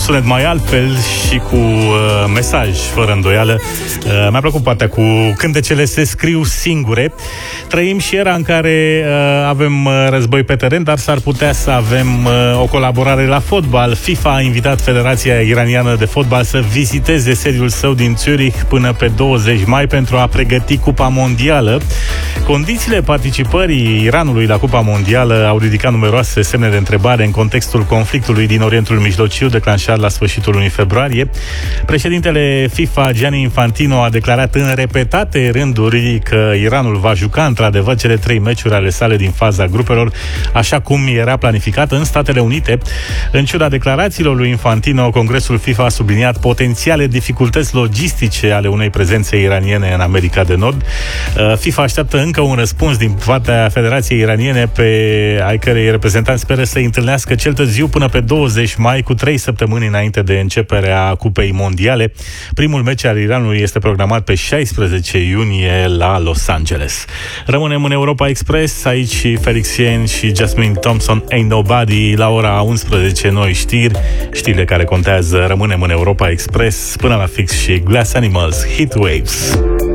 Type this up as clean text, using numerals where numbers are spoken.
sunet mai altfel și cu mesaj, fără îndoială. Mi-a plăcut partea cu cântecele se scriu singure. Trăim și era în care avem război pe teren, dar s-ar putea să avem o colaborare la fotbal. FIFA a invitat Federația Iraniană de Fotbal să viziteze sediul său din Zurich până pe 20 mai pentru a pregăti Cupa Mondială. Condițiile participării Iranului la Cupa Mondială au ridicat numeroase semne de întrebare în contextul conflictului din Orientul Mijlociu declanșat la sfârșitul lunii februarie. Președintele FIFA, Gianni Infantino, a declarat în repetate rânduri că Iranul va juca într-adevăr cele 3 meciuri ale sale din faza grupelor, așa cum era planificat în Statele Unite. În ciuda declarațiilor lui Infantino, Congresul FIFA a subliniat potențiale dificultăți logistice ale unei prezențe iraniene în America de Nord. FIFA așteaptă încă un răspuns din partea Federației Iraniene, ai cărei reprezentanți speră să întâlnească cel târziu până pe 20 mai, cu 3 săptămâni înainte de începerea Cupei Mondiale. Primul meci al Iranului este programat pe 16 iunie la Los Angeles. Rămânem în Europa Express, aici Felix Yen și Jasmine Thompson, Ain't Nobody, la ora 11 noi știrile care contează. Rămânem în Europa Express până la fix și Glass Animals, Heat Waves.